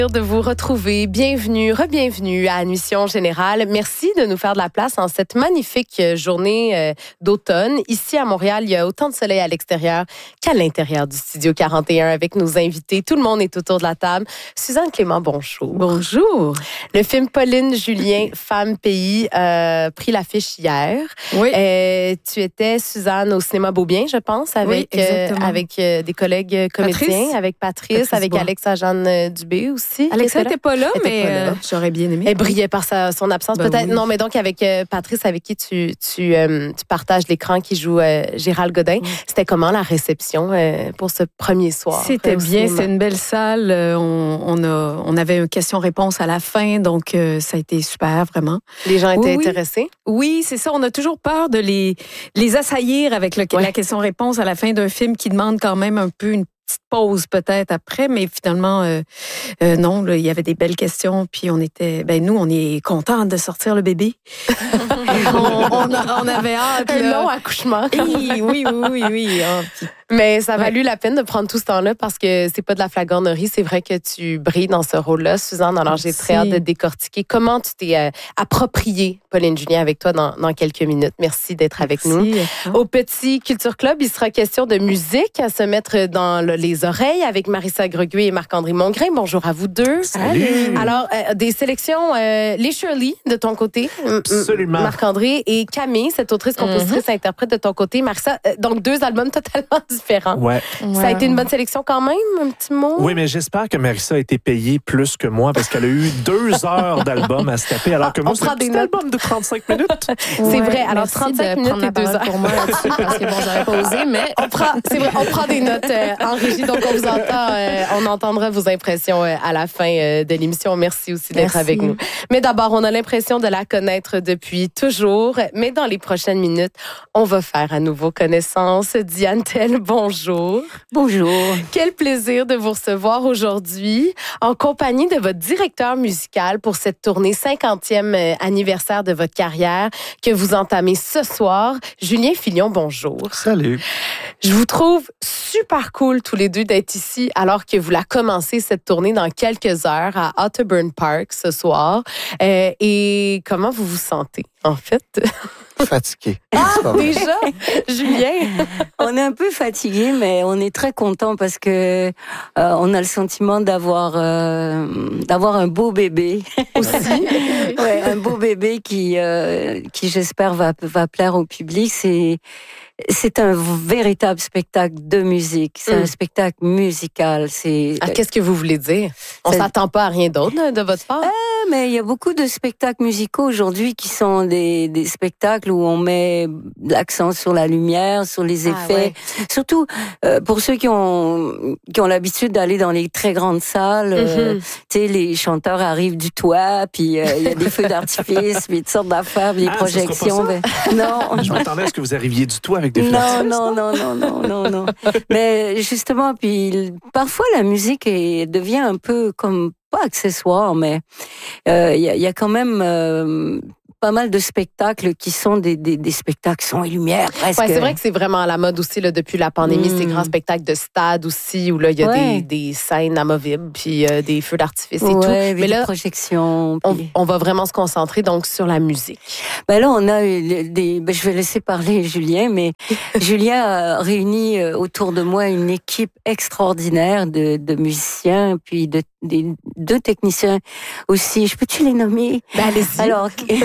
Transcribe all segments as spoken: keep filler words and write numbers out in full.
De vous retrouver. Bienvenue, re-bienvenue à Admission Générale. Merci de nous faire de la place en cette magnifique journée euh, d'automne. Ici à Montréal, il y a autant de soleil à l'extérieur qu'à l'intérieur du Studio quarante et un avec nos invités. Tout le monde est autour de la table. Suzanne Clément, bonjour. Bonjour. Le film Pauline Julien, Femme Pays, euh, pris l'affiche hier. Oui. Euh, tu étais, Suzanne, au cinéma Beaubien, je pense, avec, oui, euh, avec euh, des collègues comédiens, Patrice. avec Patrice, Patrice avec Bois. Alexa-Jeanne Dubé aussi. Alexa n'était pas là, était mais pas là. euh, j'aurais bien aimé. Elle brillait par sa, son absence, Ben peut-être. oui. Non, mais donc avec euh, Patrice, avec qui tu, tu, euh, tu partages l'écran, qui joue euh, Gérald Godin. Oui. C'était comment la réception euh, pour ce premier soir? C'était euh, au bien, cinéma? c'est une belle salle. Euh, On, on, a, on avait une question-réponse à la fin, donc euh, ça a été super, vraiment. Les gens étaient Oui, oui. intéressés? Oui, c'est ça. On a toujours peur de les, les assaillir avec le, Ouais. la question-réponse à la fin d'un film qui demande quand même un peu une petite pause peut-être après, mais finalement, euh, euh, non, là, il y avait des belles questions, puis on était, ben nous, on est contents de sortir le bébé. on, on, a- on avait hâte. Un là. long accouchement. Oui, oui, oui, oui, oui. Ah, puis- Mais ça a Ouais. valu la peine de prendre tout ce temps-là parce que c'est pas de la flagornerie. C'est vrai que tu brilles dans ce rôle-là, Suzanne. Alors, j'ai très hâte Merci. de décortiquer comment tu t'es euh, appropriée Pauline Julien avec toi dans, dans quelques minutes. Merci d'être avec nous. Merci. Au Petit Culture Club, il sera question de musique à se mettre dans le- les oreilles avec Marissa Greguet et Marc-André Mongrain. Bonjour à vous deux. Salut. Alors, euh, des sélections, euh, les Shirley de ton côté, m- m- Absolument. Marc-André, et Camille, cette autrice, compositrice, interprète de ton côté. Marissa, euh, donc deux albums totalement différents. Ouais. Ça a été une bonne sélection quand même, un petit mot? Oui, mais j'espère que Marissa a été payée plus que moi parce qu'elle a eu deux heures d'album à se taper, alors que Ah, moi, on c'est prend un des petit notes. album de trente-cinq minutes. C'est vrai. Alors, merci trente-cinq de minutes prendre et la deux parole heures. pour moi là-dessus parce que bon, j'aurais pas osé, mais On prend, c'est vrai, on prend des notes euh, en régie, donc on vous entend, euh, on entendra vos impressions euh, à la fin euh, de l'émission. Merci aussi d'être Merci. avec nous. Mais d'abord, on a l'impression de la connaître depuis toujours, mais dans les prochaines minutes, on va faire à nouveau connaissance. Diane Tell, bonjour. bonjour. Quel plaisir de vous recevoir aujourd'hui en compagnie de votre directeur musical pour cette tournée cinquantième anniversaire de votre carrière que vous entamez ce soir. Julien Filion, bonjour. Salut. Je vous trouve super cool tous les deux d'être ici alors que vous la commencez cette tournée dans quelques heures à Otterburn Park ce soir. Euh, et comment vous vous sentez en fait? Fatigué. Ah, C'est pas vrai. déjà? Julien? On est un peu fatigué, mais on est très content parce que euh, on a le sentiment d'avoir euh, d'avoir un beau bébé Aussi? ouais, un beau bébé qui euh, qui j'espère va va plaire au public. C'est c'est un véritable spectacle de musique. C'est Mm. un spectacle musical. C'est Ah, qu'est-ce que vous voulez dire? On Ça- s'attend pas à rien d'autre de, de votre part? mais il y a beaucoup de spectacles musicaux aujourd'hui qui sont des, des spectacles où on met l'accent sur la lumière, sur les Ah, effets. ouais. Surtout euh, pour ceux qui ont qui ont l'habitude d'aller dans les très grandes salles. euh, Mhm. tu sais, les chanteurs arrivent du toit, puis euh, il y a des feux d'artifice, puis toutes sortes d'affaires, puis des Ah, ce sera pas projections. ça? Ben, non. Je m'attendais à ce que vous arriviez du tout avec des Non, flashs. non, non, non, non, non, non. Mais justement, puis parfois la musique est, devient un peu comme pas accessoire, mais euh, il y, a, il y a quand même euh, pas mal de spectacles qui sont des, des, des spectacles son et lumière presque. Ouais, c'est vrai que c'est vraiment à la mode aussi là, depuis la pandémie, Mm. ces grands spectacles de stade aussi où là il y a des, Ouais. des scènes amovibles puis euh, des feux d'artifice et Ouais, tout. avec Mais des là, projections. on, puis- on va vraiment se concentrer donc sur la musique. Ben là, on a eu des. Ben, je vais laisser parler Julien, mais Julien a réuni euh, autour de moi une équipe extraordinaire de, de musiciens, puis de, des deux techniciens aussi. Je peux-tu les nommer? Ben, allez-y. Alors,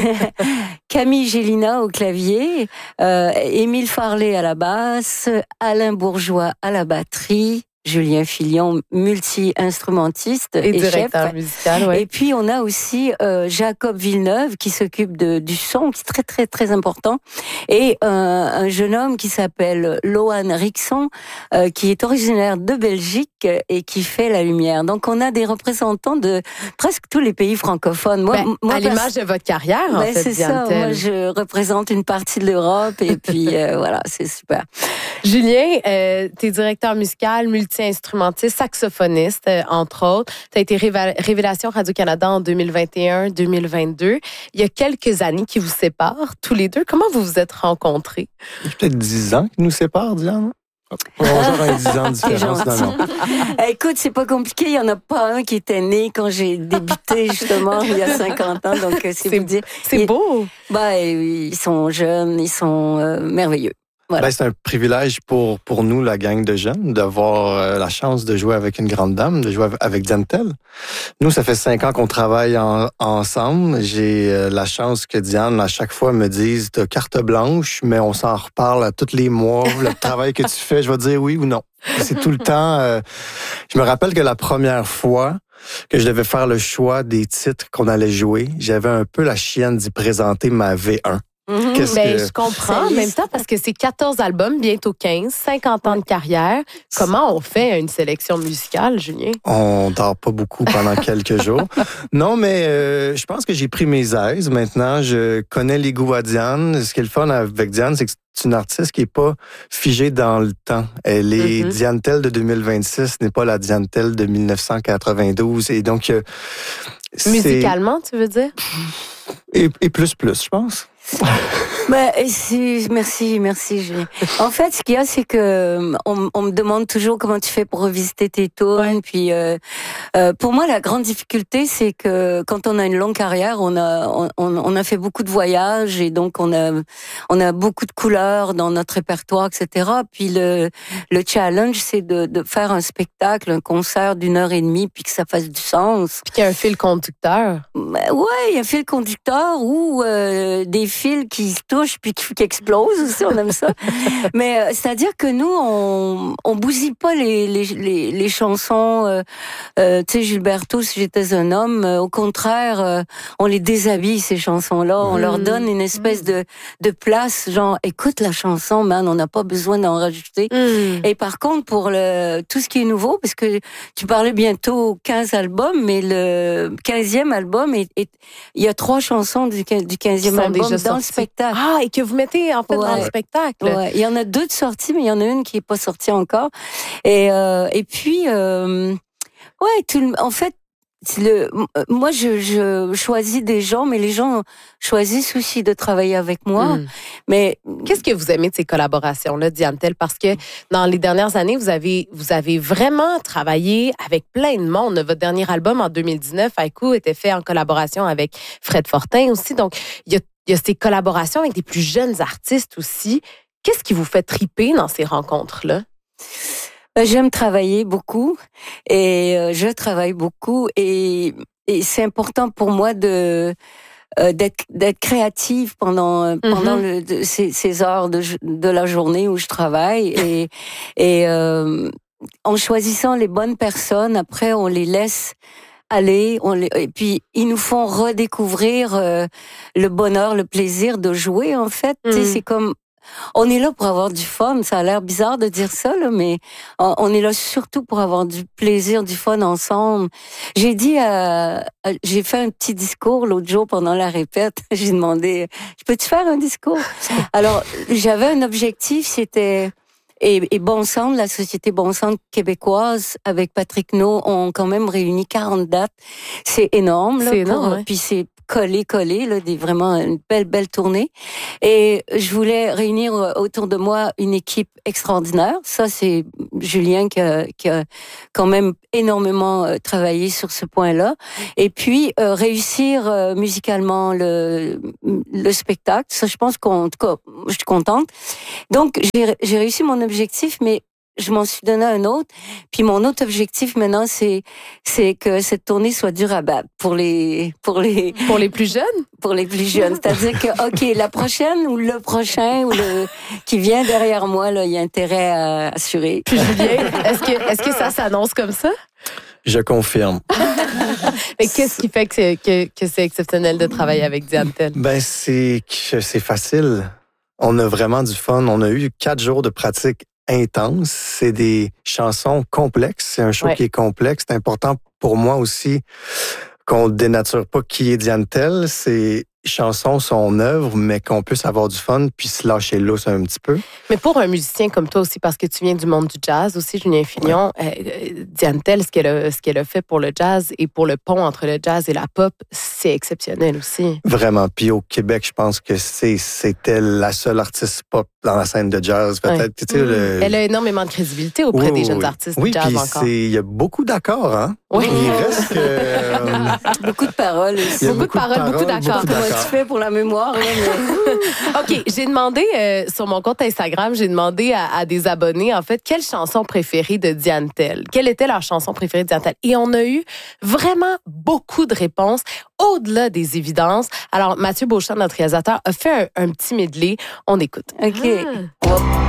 Camille Gélina au clavier, euh, Émile Farley à la basse, Alain Bourgeois à la batterie, Julien Filion, multi-instrumentiste et et, chef. directeur musical, ouais. Et puis, on a aussi euh, Jacob Villeneuve qui s'occupe de, du son, qui est très, très, très important. Et euh, un jeune homme qui s'appelle Lohan Rixon, euh, qui est originaire de Belgique et qui fait la lumière. Donc, on a des représentants de presque tous les pays francophones. Moi, Ben, moi à l'image de votre carrière, en ben, fait, c'est ça. Diane Tell. Moi, je représente une partie de l'Europe et puis euh, voilà, c'est super. Julien, euh, tu es directeur musical, multi-instrumentiste, saxophoniste, euh, entre autres. Tu as été réva- Révélation Radio-Canada en deux mille vingt et un deux mille vingt-deux. Il y a quelques années qui vous séparent, tous les deux. Comment vous vous êtes rencontrés? Il y a peut-être dix ans qui nous séparent, Diane. On va avoir un dix ans de C'est différence. Non, non. Eh, Écoute, c'est pas compliqué. Il y en a pas un qui était né quand j'ai débuté, justement, il y a cinquante ans. Donc, euh, c'est C'est vous dire. C'est Et- beau. bah, ils sont jeunes, ils sont euh, merveilleux. Voilà. Ben, c'est un privilège pour, pour nous, la gang de jeunes, d'avoir euh, la chance de jouer avec une grande dame, de jouer avec Diane Tell. Nous, ça fait cinq ans qu'on travaille en- ensemble. J'ai euh, la chance que Diane, à chaque fois, me dise « T'as carte blanche, mais on s'en reparle à tous les mois. Le travail que tu fais, je vais dire oui ou non. » C'est tout le temps... euh, je me rappelle que la première fois que je devais faire le choix des titres qu'on allait jouer, j'avais un peu la chienne d'y présenter ma V un. Mhm. Qu'est-ce Ben, que- je comprends en Ça même liste. temps parce que c'est quatorze albums, bientôt quinze, cinquante ans de carrière. Comment on fait une sélection musicale, Julien? On dort pas beaucoup pendant quelques jours. Non, mais euh, je pense que j'ai pris mes aises. Maintenant, je connais les goûts à Diane. Ce qui est le fun avec Diane, c'est que c'est une artiste qui est pas figée dans le temps. Elle est Mhm. Diane Tell de deux mille vingt-six, n'est pas la Diane Tell de mille neuf cent quatre-vingt-douze. Et donc, euh, c'est- Musicalement, tu veux dire? Et, et plus plus, je pense. Ben, et c'est- merci, merci, Julien. En fait, ce qu'il y a, c'est que euh, on, on me demande toujours comment tu fais pour revisiter tes tunes. Puis, euh, euh, pour moi, la grande difficulté, c'est que quand on a une longue carrière, on a, on, on a fait beaucoup de voyages et donc on a, on a beaucoup de couleurs dans notre répertoire, et cetera. Puis le, le challenge, c'est de, de faire un spectacle, un concert d'une heure et demie, puis que ça fasse du sens. Puis qu'il y a un fil conducteur. Ben ouais, il y a un fil conducteur ou euh, des fils qui se touchent puis qui, qui explosent aussi, on aime ça. Mais euh, c'est-à-dire que nous, on on bousille pas les les les, les chansons. Euh, euh, tu sais, Gilberto, si j'étais un homme, euh, au contraire, euh, on les déshabille ces chansons-là. On Mm. leur donne une espèce de de place, genre écoute la chanson, man, on n'a pas besoin d'en rajouter. Mm. Et par contre, pour le tout ce qui est nouveau, parce que tu parlais bientôt quinze albums, mais le quinzième album, est, est- il y a trois chansons du, quin- du quinzième Qui sont album déjà dans le sorties. spectacle. Ah, et que vous mettez en fait dans le Ouais. spectacle. Ouais, il y en a deux de sorties, mais il y en a une qui est pas sortie encore. Et euh, et puis euh, ouais, tout le- en fait. c'est Le, moi, je, je choisis des gens, mais les gens choisissent aussi de travailler avec moi. Mm. Mais Qu'est-ce que vous aimez de ces collaborations-là, Diane Tell? Parce que dans les dernières années, vous avez, vous avez vraiment travaillé avec plein de monde. Votre dernier album en deux mille dix-neuf, Haïku, était fait en collaboration avec Fred Fortin aussi. Donc, il y a, il y a ces collaborations avec des plus jeunes artistes aussi. Qu'est-ce qui vous fait triper dans ces rencontres-là? Ben, j'aime travailler beaucoup et euh, je travaille beaucoup et, et c'est important pour moi de euh, d'être d'être créative pendant euh, pendant le, de- ces, ces heures de, de la journée où je travaille et et euh, en choisissant les bonnes personnes, après on les laisse aller, on les, et puis ils nous font redécouvrir euh, le bonheur, le plaisir de jouer en fait. Tu sais, Mm. c'est comme on est là pour avoir du fun. Ça a l'air bizarre de dire ça, là, mais on on est là surtout pour avoir du plaisir, du fun ensemble. J'ai dit, à- à- j'ai fait un petit discours l'autre jour pendant la répète. J'ai demandé, je peux-tu faire un discours? Alors, j'avais un objectif, c'était et, et Bon Sound, la société Bon Sound québécoise, avec Patrick No, ont quand même réuni quarante dates. C'est énorme, là. C'est pour- énorme, ouais. Puis c'est collé, collé, là, des, vraiment une belle, belle tournée. Et je voulais réunir autour de moi une équipe extraordinaire. Ça, c'est Julien qui a, qui a quand même énormément euh, travaillé sur ce point-là. Et puis, euh, réussir euh, musicalement le, le spectacle. Ça, je pense qu'en tout cas, je suis contente. Donc, j'ai j'ai réussi mon objectif, mais je m'en suis donné un autre. Puis mon autre objectif maintenant, c'est c'est que cette tournée soit durable pour les pour les Pour les plus jeunes? pour les plus jeunes. C'est-à-dire que ok, la prochaine ou le prochain ou le qui vient derrière moi, là, il y a intérêt à assurer. Puis Julien, est-ce que, est-ce que ça s'annonce comme ça? Je confirme. Mais qu'est-ce qui fait que c'est, que, que c'est exceptionnel de travailler avec Diane Tell? Ben, c'est que c'est facile. On a vraiment du fun. On a eu quatre jours de pratique intense. C'est des chansons complexes. C'est un show Ouais. qui est complexe. C'est important pour moi aussi qu'on ne dénature pas qui est Diane Tell. Ces chansons, son œuvre, mais qu'on puisse avoir du fun puis se lâcher l'os un petit peu. Mais pour un musicien comme toi aussi, parce que tu viens du monde du jazz aussi, Julien Fillon, euh, euh, Diane Tell, ce qu'elle a, ce qu'elle a fait pour le jazz et pour le pont entre le jazz et la pop, c'est exceptionnel aussi. Vraiment. Puis au Québec, je pense que c'est, c'était la seule artiste pop dans la scène de jazz, peut-être. Ouais. Tu sais, Mmh. le... Elle a énormément de crédibilité auprès oui, des jeunes oui. artistes oui, de jazz puis encore. c'est- il y a beaucoup d'accords, hein? Oui. Il reste que... euh, Beaucoup de paroles aussi. il y a Beaucoup de paroles, beaucoup d'accords. beaucoup Comment d'accords. tu fais pour la mémoire? Là, mais... OK, j'ai demandé euh, sur mon compte Instagram, j'ai demandé à, à des abonnés, en fait, quelle chanson préférée de Diane Tell? Quelle était leur chanson préférée de Diane Tell? Et on a eu vraiment beaucoup de réponses, au-delà des évidences. Alors, Mathieu Beauchamp, notre réalisateur, a fait un, un petit medley. On écoute. OK. Ah.